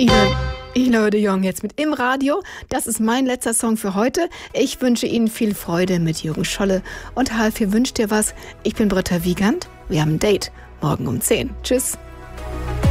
Elo de Jong jetzt mit Im Radio. Das ist mein letzter Song für heute. Ich wünsche Ihnen viel Freude mit Jürgen Scholle und H4 wünscht dir was. Ich bin Britta Wiegand. Wir haben ein Date morgen um 10. Tschüss.